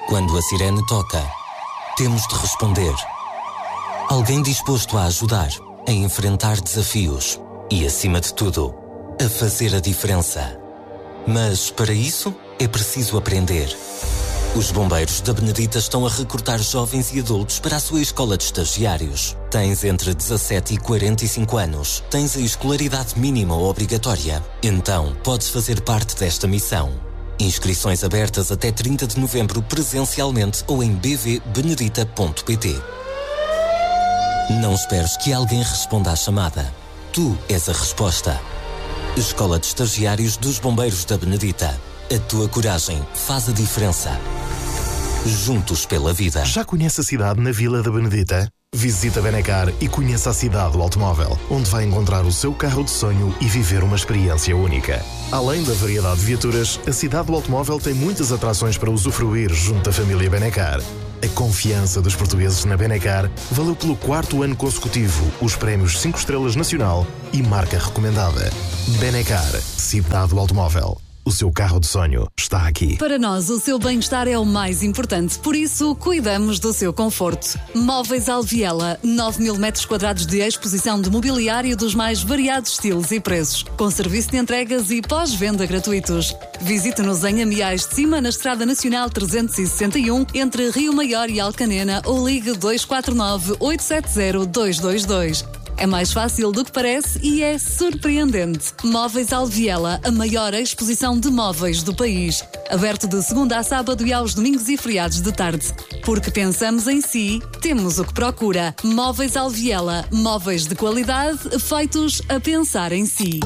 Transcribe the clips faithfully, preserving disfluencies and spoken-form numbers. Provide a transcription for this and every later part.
Quando a sirene toca, temos de responder. Alguém disposto a ajudar, a enfrentar desafios e, acima de tudo, a fazer a diferença. Mas, para isso, é preciso aprender. Os bombeiros da Benedita estão a recrutar jovens e adultos para a sua escola de estagiários. Tens entre dezassete e quarenta e cinco anos. Tens a escolaridade mínima ou obrigatória. Então, podes fazer parte desta missão. Inscrições abertas até trinta de novembro presencialmente ou em b v benedita ponto p t. Não esperes que alguém responda à chamada. Tu és a resposta. Escola de Estagiários dos Bombeiros da Benedita. A tua coragem faz a diferença. Juntos pela vida. Já conhece a cidade na Vila da Benedita? Visita Benacar e conheça a cidade do automóvel, onde vai encontrar o seu carro de sonho e viver uma experiência única. Além da variedade de viaturas, a cidade do automóvel tem muitas atrações para usufruir junto da família Benacar. A confiança dos portugueses na Benacar valeu pelo quarto ano consecutivo os prémios cinco estrelas Nacional e marca recomendada. Benacar, cidade do automóvel. O seu carro de sonho está aqui. Para nós, o seu bem-estar é o mais importante. Por isso, cuidamos do seu conforto. Móveis Alviela. nove mil metros quadrados de exposição de mobiliário dos mais variados estilos e preços. Com serviço de entregas e pós-venda gratuitos. Visite-nos em Amiais de Cima, na Estrada Nacional trezentos e sessenta e um, entre Rio Maior e Alcanena, ou ligue dois quatro nove, oito sete zero, dois dois dois. É mais fácil do que parece e é surpreendente. Móveis Alviela, a maior exposição de móveis do país. Aberto de segunda a sábado e aos domingos e feriados de tarde. Porque pensamos em si, temos o que procura. Móveis Alviela, móveis de qualidade feitos a pensar em si.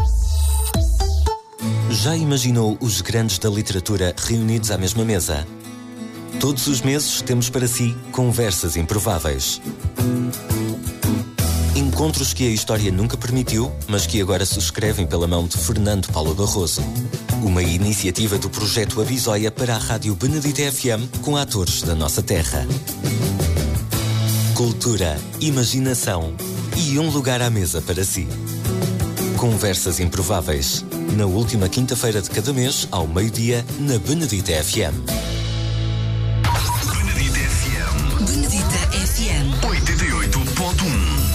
Já imaginou os grandes da literatura reunidos à mesma mesa? Todos os meses temos para si conversas improváveis. Encontros que a história nunca permitiu, mas que agora se escrevem pela mão de Fernando Paulo Barroso. Uma iniciativa do projeto Abisóia para a Rádio Benedita F M com atores da nossa terra. Cultura, imaginação e um lugar à mesa para si. Conversas improváveis. Na última quinta-feira de cada mês, ao meio-dia, na Benedita F M. Benedita F M. Benedita F M. oitenta e oito ponto um.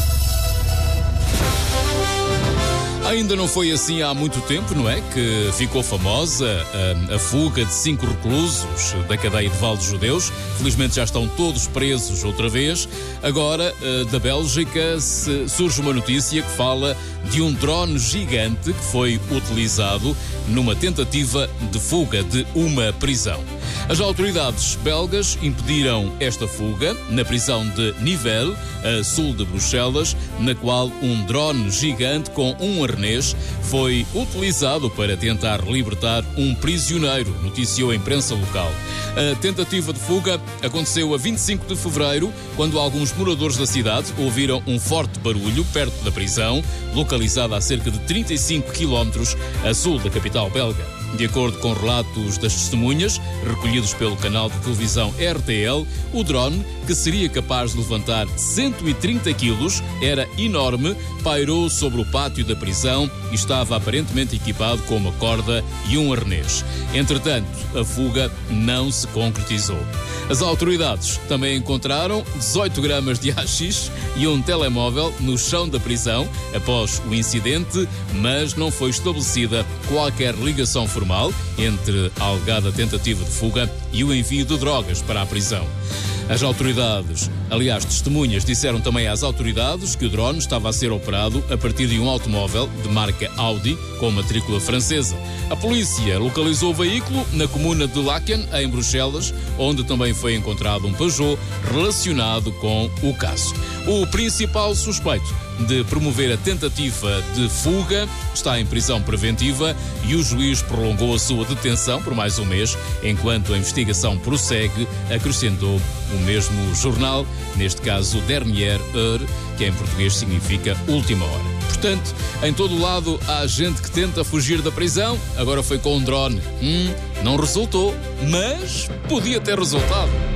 Ainda não foi assim há muito tempo, não é? Que ficou famosa a, a fuga de cinco reclusos da cadeia de Val dos Judeus. Felizmente já estão todos presos outra vez. Agora, da Bélgica, se, surge uma notícia que fala de um drone gigante que foi utilizado numa tentativa de fuga de uma prisão. As autoridades belgas impediram esta fuga na prisão de Nivelles, a sul de Bruxelas, na qual um drone gigante com um arnês foi utilizado para tentar libertar um prisioneiro, noticiou a imprensa local. A tentativa de fuga aconteceu a vinte e cinco de fevereiro, quando alguns moradores da cidade ouviram um forte barulho perto da prisão, localizada a cerca de trinta e cinco quilómetros a sul da capital belga. De acordo com relatos das testemunhas, recolhidos pelo canal de televisão R T L, o drone, que seria capaz de levantar cento e trinta quilos, era enorme, pairou sobre o pátio da prisão e estava aparentemente equipado com uma corda e um arnês. Entretanto, a fuga não se concretizou. As autoridades também encontraram dezoito gramas de haxixe e um telemóvel no chão da prisão após o incidente, mas não foi estabelecida qualquer ligação formal entre a alegada tentativa de fuga e o envio de drogas para a prisão. As autoridades, aliás, testemunhas, disseram também às autoridades que o drone estava a ser operado a partir de um automóvel de marca Audi com matrícula francesa. A polícia localizou o veículo na comuna de Laken, em Bruxelas, onde também foi encontrado um Peugeot relacionado com o caso. O principal suspeito de promover a tentativa de fuga está em prisão preventiva e o juiz prolongou a sua detenção por mais um mês, enquanto a investigação prossegue, acrescentou o mesmo jornal, neste caso Dernière Heure, que em português significa última hora. Portanto, em todo o lado há gente que tenta fugir da prisão, agora foi com um drone. Hum, não resultou, mas podia ter resultado.